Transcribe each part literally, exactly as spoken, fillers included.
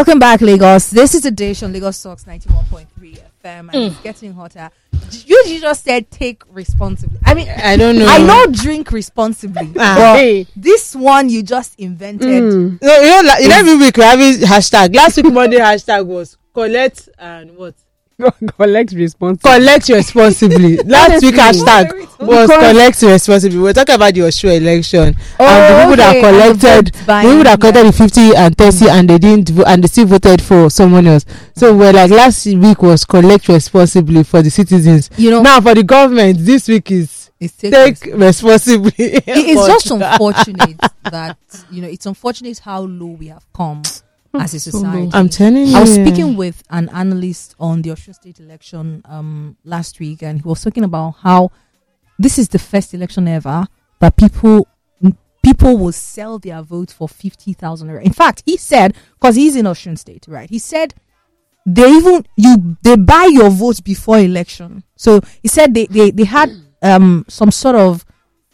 Welcome back, Lagos. This is a dish on Lagos Talks ninety-one point three F M, and mm. it's getting hotter. You, you just said take responsibly. I mean, I don't know. I know drink responsibly, ah, but hey. this one you just invented. Mm. No, you know, like, in every week we're having hashtag. Last week Monday hashtag was collect and what? Collect responsibly. Collect responsibly. Last week hashtag was collect responsibly. We're talking about the Osho election oh, and the people okay. that collected, the, the people that collected the fifty and thirty and they didn't vo- and they still voted for someone else. So we're like last week was collect responsibly for the citizens. You know, now for the government, this week is it's take, take responsibly. It, it's just unfortunate that you know it's unfortunate how low we have come. As a society, I'm telling you. I was speaking with an analyst on the Osun State election um, last week, and he was talking about how this is the first election ever that people people will sell their vote for fifty thousand. In fact, he said, because he's in Osun State, right? He said they even you they buy your vote before election. So he said they they they had um, some sort of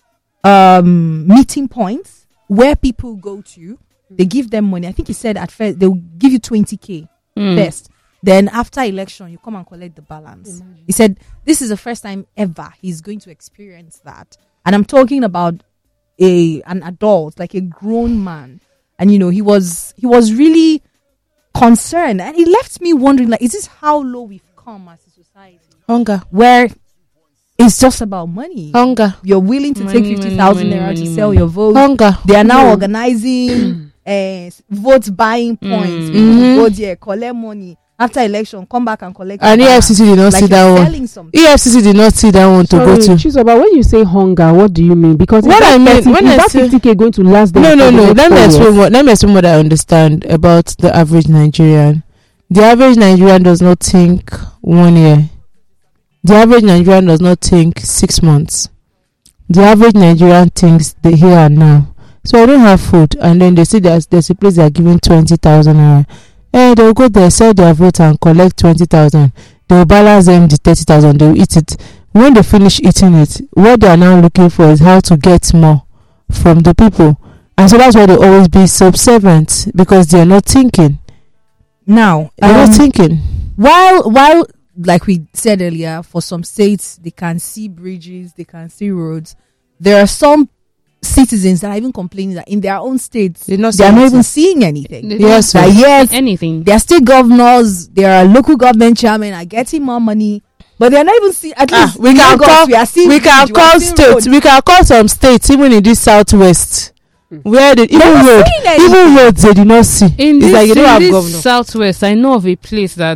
um, meeting points where people go to. They give them money. I think he said at first they'll give you twenty K mm. first. Then after election, you come and collect the balance. Mm. He said this is the first time ever he's going to experience that. And I'm talking about a an adult, like a grown man. And you know, he was he was really concerned. And he left me wondering, like, is this how low we've come as a society? Hunger. Where it's just about money. Hunger. You're willing to money, take fifty thousand naira to sell money. Your vote. Hunger. They are now mm. organizing Uh, vote buying points. Mm-hmm. Vote here, collect money after election, come back and collect. And E F C C did not like see that one. Something. E F C C did not see that one to Sorry, go to. Chizoba, when you say hunger, what do you mean? Because what I mean, thirty, when is I that say fifty K going to last? No, no, no. Let me explain what. Let me explain what I understand about the average Nigerian. The average Nigerian does not think one year. The average Nigerian does not think six months. The average Nigerian thinks the here and now. So I don't have food, and then they say there's, there's a place they are giving twenty thousand naira. Eh, they'll go there, sell their vote and collect twenty thousand. They'll balance them the thirty thousand, they'll eat it. When they finish eating it, what they are now looking for is how to get more from the people. And so that's why they always be subservient, because they're not thinking. Now, they're um, not thinking. While, while, like we said earlier, for some states, they can see bridges, they can see roads. There are some citizens that are even complaining that in their own states they are not even seeing anything. Yes, that yes, anything. They are state governors, their local government chairmen are getting more money, but they are not even seeing. At ah, least we can call, we, we can call states. We can call some states even in this southwest. Hmm. Where the even road, even roads they do not see. In it's this, like you don't have this southwest, I know of a place that